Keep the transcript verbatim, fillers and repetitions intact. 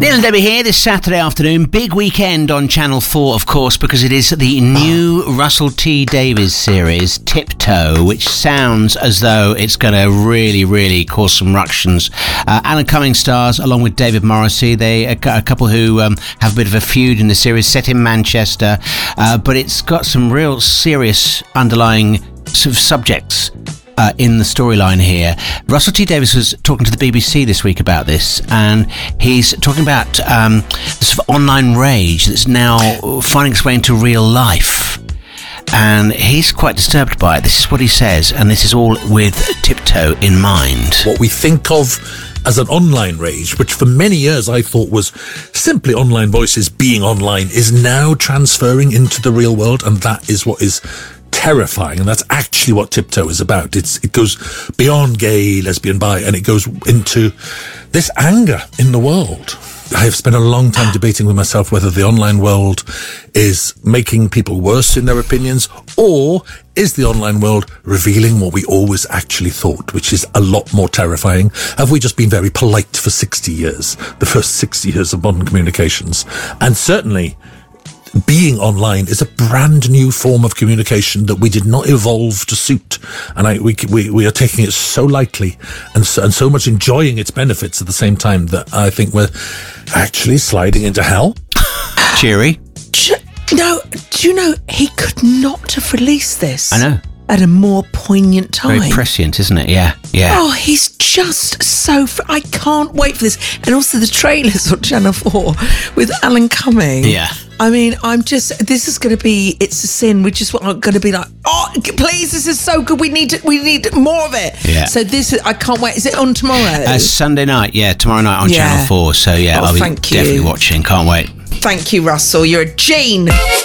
Neil and Debbie here this Saturday afternoon. Big weekend on Channel four, of course, because it is the new Russell T Davies series, Tiptoe, which sounds as though it's going to really, really cause some ructions. Uh, Alan Cumming stars, along with David Morrissey. They a, a couple who um, have a bit of a feud in the series, set in Manchester, uh, but it's got some real serious underlying sort of subjects Uh, in the storyline here. Russell T Davies was talking to the B B C this week about this, and he's talking about um, the sort of online rage that's now finding its way into real life, and he's quite disturbed by it. This is what he says, and this is all with Tiptoe in mind. What we think of as an online rage, which for many years I thought was simply online voices being online, is now transferring into the real world, and that is what is terrifying, and that's actually what Tiptoe is about. It's it goes beyond gay, lesbian, bi, and it goes into this anger in the world. I have spent a long time debating with myself whether the online world is making people worse in their opinions, or is the online world revealing what we always actually thought, which is a lot more terrifying. Have we just been very polite for sixty years, the first sixty years of modern communications? And certainly being online is a brand new form of communication that we did not evolve to suit, and I, we, we we are taking it so lightly and so, and so much enjoying its benefits at the same time that I think we're actually sliding into hell. Cheery. No, do you know, he could not have released this. I know. At a more poignant time. Very prescient, isn't it? Yeah, yeah. Oh, he's just so... Fr- I can't wait for this. And also the trailers on Channel four with Alan Cumming. Yeah. I mean, I'm just... This is going to be... It's a sin. We just want going to be like, oh, please, this is so good. We need to, we need more of it. Yeah. So this is... I can't wait. Is it on tomorrow? Uh, Sunday night, yeah. Tomorrow night on Yeah. Channel four. So, yeah, Oh, I'll be thank you. definitely watching. Can't wait. Thank you, Russell. You're a gene.